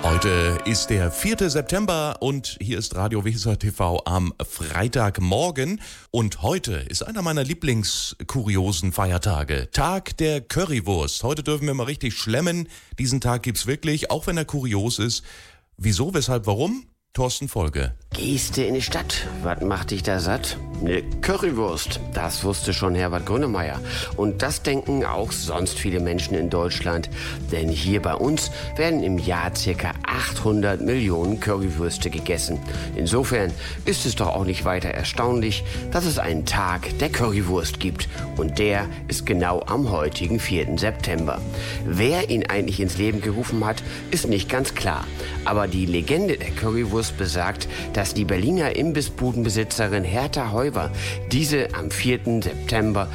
Heute ist der 4. September und hier ist Radio Weser TV am Freitagmorgen. Und heute ist einer meiner Lieblingskuriosen Feiertage. Tag der Currywurst. Heute dürfen wir mal richtig schlemmen. Diesen Tag gibt's wirklich, auch wenn er kurios ist. Wieso, weshalb, warum? Thorsten Folge. Gehst du in die Stadt? Was macht dich da satt? Ne Currywurst. Das wusste schon Herbert Grönemeyer. Und das denken auch sonst viele Menschen in Deutschland. Denn hier bei uns werden im Jahr ca. 800 Millionen Currywürste gegessen. Insofern ist es doch auch nicht weiter erstaunlich, dass es einen Tag der Currywurst gibt. Und der ist genau am heutigen 4. September. Wer ihn eigentlich ins Leben gerufen hat, ist nicht ganz klar. Aber die Legende der Currywurst besagt, dass die Berliner Imbissbudenbesitzerin Hertha Heuwer diese am 4. September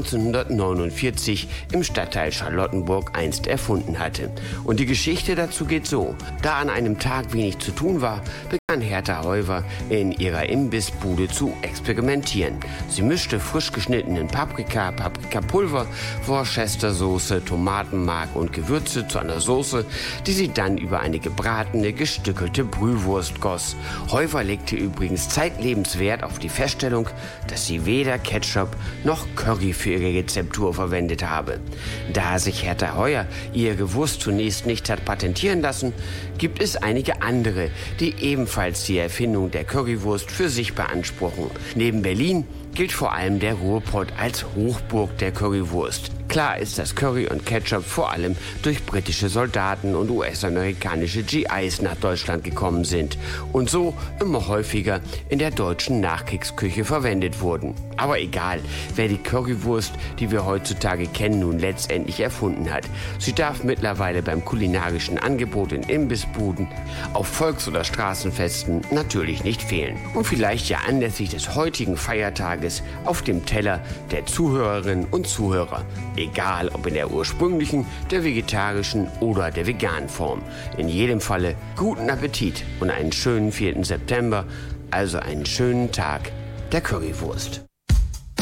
1949 im Stadtteil Charlottenburg einst erfunden hatte. Und die Geschichte dazu geht so: Da an einem Tag wenig zu tun war, begann Hertha Heuwer in ihrer Imbissbude zu experimentieren. Sie mischte frisch geschnittenen Paprika, Paprikapulver, Worcestersoße, Tomatenmark und Gewürze zu einer Soße, die sie dann über eine gebratene, gestückelte Brühwurst goss. Heuwer legte übrigens zeitlebens Wert auf die Feststellung, dass sie weder Ketchup noch Curry für ihre Rezeptur verwendet habe. Da sich Hertha Heuwer ihre Wurst zunächst nicht hat patentieren lassen, gibt es einige andere, die ebenfalls die Erfindung der Currywurst für sich beanspruchen. Neben Berlin gilt vor allem der Ruhrpott als Hochburg der Currywurst. Klar ist, dass Curry und Ketchup vor allem durch britische Soldaten und US-amerikanische GIs nach Deutschland gekommen sind und so immer häufiger in der deutschen Nachkriegsküche verwendet wurden. Aber egal, wer die Currywurst, die wir heutzutage kennen, nun letztendlich erfunden hat. Sie darf mittlerweile beim kulinarischen Angebot in Imbissbuden, auf Volks- oder Straßenfesten natürlich nicht fehlen. Und vielleicht ja anlässlich des heutigen Feiertages auf dem Teller der Zuhörerinnen und Zuhörer. Egal ob in der ursprünglichen, der vegetarischen oder der veganen Form. In jedem Falle guten Appetit und einen schönen 4. September, also einen schönen Tag der Currywurst.